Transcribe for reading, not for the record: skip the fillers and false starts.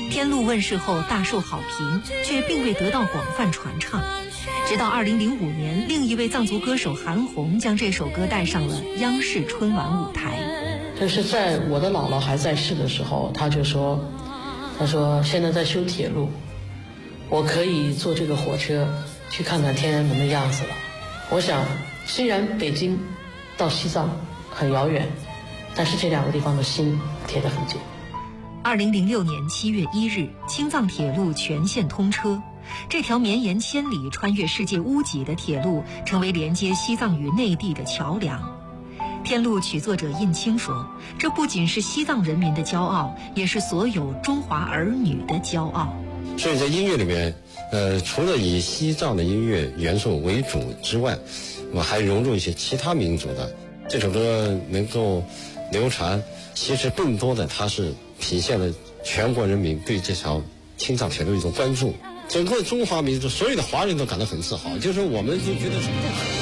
天路问世后大受好评，却并未得到广泛传唱。直到2005年，另一位藏族歌手韩红将这首歌带上了央视春晚舞台。 这是在我的姥姥还在世的时候，她说现在在修铁路，我可以坐这个火车去看看天安门的样子了。我想，虽然北京到西藏很遥远，但是这两个地方的心贴得很近。 2006年7月1日，青藏铁路全线通车。这条绵延千里、穿越世界屋脊的铁路，成为连接西藏与内地的桥梁。天路曲作者印青说：“这不仅是西藏人民的骄傲，也是所有中华儿女的骄傲。” 所以在音乐里面，除了以西藏的音乐元素为主之外，我还融入一些其他民族的。这首歌能够流传，其实更多的它是体现了全国人民对这条青藏铁路一种关注。整个中华民族，所有的华人都感到很自豪，就是我们就觉得